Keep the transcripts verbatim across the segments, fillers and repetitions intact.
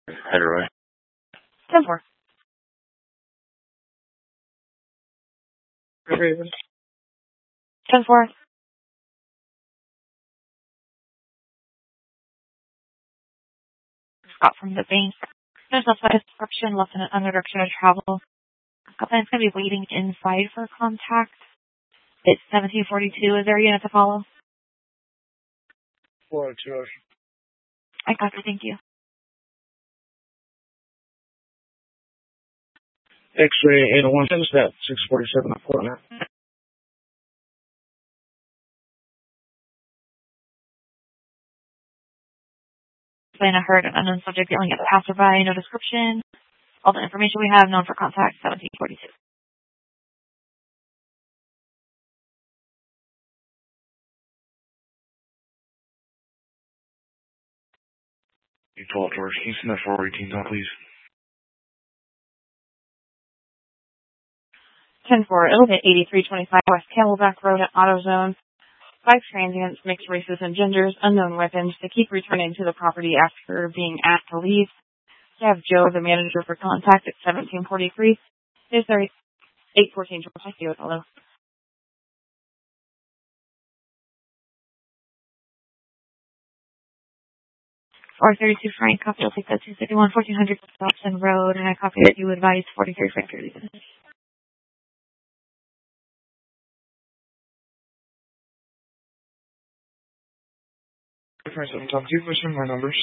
Hi, Roy. ten four. ten four. Scott from the bank. There's also a description left in another direction of travel. It's going to be waiting inside for contact. It's seventeen forty-two. Is there a unit to follow? four oh two. I got it. Thank you. X-ray eight oh one, that six forty-seven appointment. Explain, I heard an unknown subject yelling at the passerby. No description. All the information we have known for contact seventeen forty-two. You twelve George, can you send that four eighteen down, please? ten four. It'll be eighty-three twenty-five West Camelback Road at AutoZone. Five transients, mixed races and genders, unknown weapons. They keep returning to the property after being asked to leave. You have Joe, the manager, for contact at seventeen forty-three. Is there eight fourteen George? I see it. Hello. four thirty-two Frank, copy. I'll take that two fifty-one, fourteen hundred Dobson Road, and I copy that you advise forty-three Frank thirty. Difference I'm talking to you for some more numbers.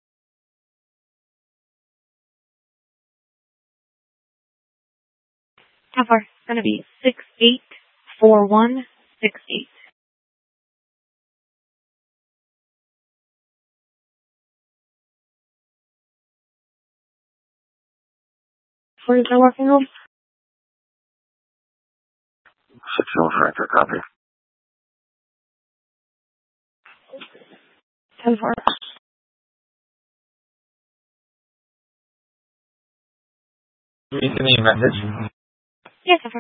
How far? It's going to be six eight four one six eight. Where is that walking home? six oh Frank, I copy. ten four. Leave me a message. Yes, ten four.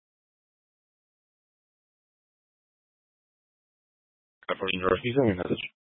fourteen George, can you send me a message?